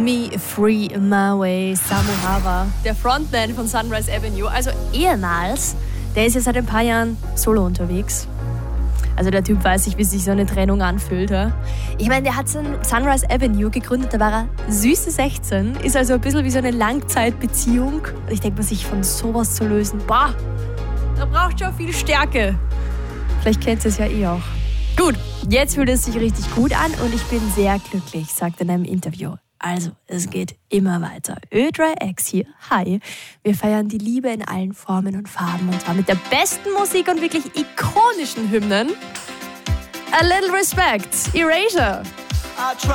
Me Free My Way, Samu Hara, der Frontman von Sunrise Avenue, also ehemals. Der ist ja seit ein paar Jahren solo unterwegs. Also der Typ weiß nicht, wie sich so eine Trennung anfühlt. Ja? Ich meine, der hat Sunrise Avenue gegründet, da war er süße 16, ist also ein bisschen wie so eine Langzeitbeziehung. Und ich denke mir, sich von sowas zu lösen, boah, da braucht schon viel Stärke. Vielleicht kennt ihr es ja eh auch. Gut, jetzt fühlt es sich richtig gut an und ich bin sehr glücklich, sagt er in einem Interview. Also, es geht immer weiter. Ö3X hier, hi. Wir feiern die Liebe in allen Formen und Farben und zwar mit der besten Musik und wirklich ikonischen Hymnen. A Little Respect, Erasure.